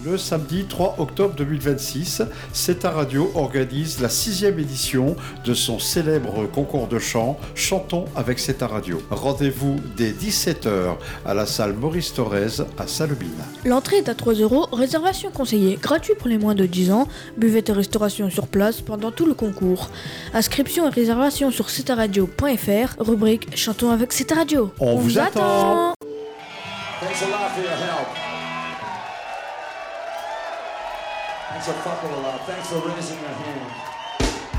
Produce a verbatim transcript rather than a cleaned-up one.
Le samedi trois octobre deux mille vingt-six, C E T A Radio organise la sixième édition de son célèbre concours de chant Chantons avec C E T A Radio. Rendez-vous dès dix-sept heures à la salle Maurice Thorez à Salobine. L'entrée est à trois euros, réservation conseillée, gratuit pour les moins de dix ans, buvette et restauration sur place pendant tout le concours. Inscription et réservation sur c e t a radio point f r, rubrique Chantons avec C E T A Radio. On, On vous attend. attend. Thanks a lot for your help. Thanks a fucking lot. Thanks for raising your hand.